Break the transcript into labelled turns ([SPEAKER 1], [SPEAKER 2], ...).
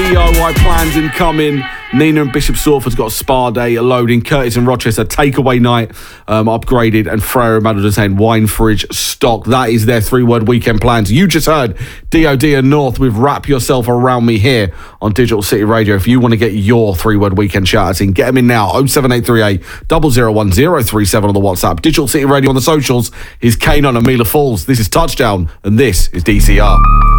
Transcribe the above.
[SPEAKER 1] DIY plans incoming. Nina and Bishop Stortford's got a spa day, a loading. Curtis and Rochester, takeaway night, upgraded. And Freya and Madden saying wine fridge stock. That is their 3-word weekend plans. You just heard DOD and North with Wrap Yourself Around Me here on Digital City Radio. If you want to get your 3-word weekend shout-outs in, get them in now. 07838 001 037 on the WhatsApp. Digital City Radio on the socials is Kanon and Mila Falls. This is Touchdown, and this is DCR.